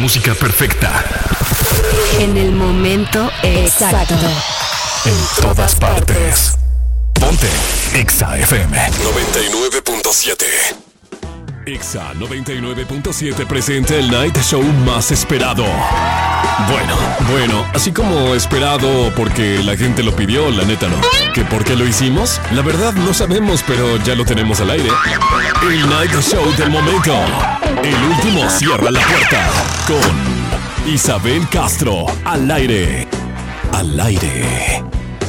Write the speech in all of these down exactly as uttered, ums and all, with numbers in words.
música perfecta. En el momento exacto. En todas partes. Ponte Exa F M noventa y nueve punto siete. Exa noventa y nueve punto siete presenta el Night Show más esperado. Bueno, bueno, así como esperado porque la gente lo pidió, la neta no. ¿Que por qué lo hicimos? La verdad no sabemos, pero ya lo tenemos al aire. El Night Show del momento. El último cierra la puerta con Isabel Castro al aire. Al aire.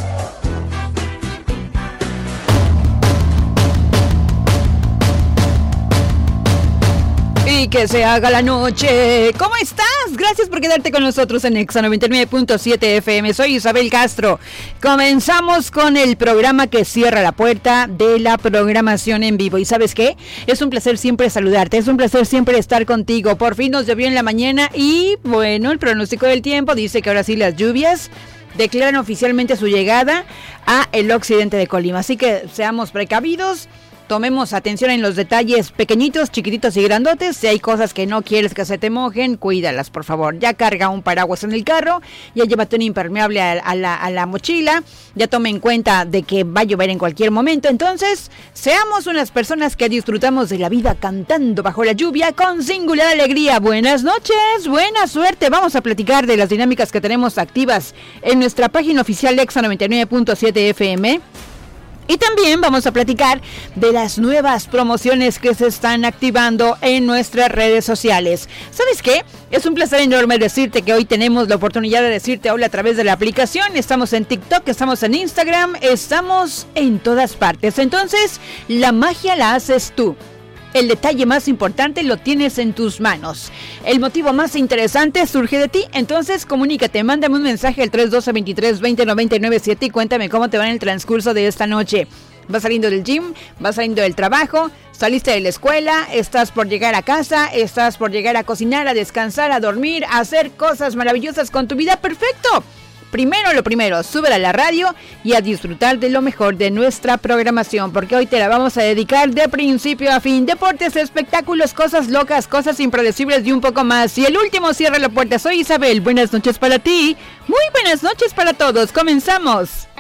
Y que se haga la noche. ¿Cómo estás? Gracias por quedarte con nosotros en Exa noventa y nueve punto siete F M. Soy Isabel Castro. Comenzamos con el programa que cierra la puerta de la programación en vivo. ¿Y sabes qué? Es un placer siempre saludarte. Es un placer siempre estar contigo. Por fin nos llovió en la mañana y, bueno, el pronóstico del tiempo dice que ahora sí las lluvias declaran oficialmente su llegada a el occidente de Colima. Así que seamos precavidos. Tomemos atención en los detalles pequeñitos, chiquititos y grandotes. Si hay cosas que no quieres que se te mojen, cuídalas, por favor. Ya carga un paraguas en el carro, ya llévate un impermeable a, a, la, a la mochila, ya tome en cuenta de que va a llover en cualquier momento. Entonces, seamos unas personas que disfrutamos de la vida cantando bajo la lluvia con singular alegría. Buenas noches, buena suerte. Vamos a platicar de las dinámicas que tenemos activas en nuestra página oficial Exa noventa y nueve punto siete F M. Y también vamos a platicar de las nuevas promociones que se están activando en nuestras redes sociales. ¿Sabes qué? Es un placer enorme decirte que hoy tenemos la oportunidad de decirte hola a través de la aplicación. Estamos en TikTok, estamos en Instagram, estamos en todas partes. Entonces, la magia la haces tú. El detalle más importante lo tienes en tus manos. El motivo más interesante surge de ti. Entonces comunícate, mándame un mensaje al tres doce, veintitrés, veinte, noventa y nueve siete y cuéntame cómo te va en el transcurso de esta noche. ¿Vas saliendo del gym? ¿Vas saliendo del trabajo? ¿Saliste de la escuela? ¿Estás por llegar a casa? ¿Estás por llegar a cocinar, a descansar, a dormir, a hacer cosas maravillosas con tu vida? ¡Perfecto! Primero lo primero, súbela a la radio y a disfrutar de lo mejor de nuestra programación, porque hoy te la vamos a dedicar de principio a fin. Deportes, espectáculos, cosas locas, cosas impredecibles y un poco más. Y el último cierra la puerta. Soy Isabel. Buenas noches para ti. Muy buenas noches para todos. Comenzamos.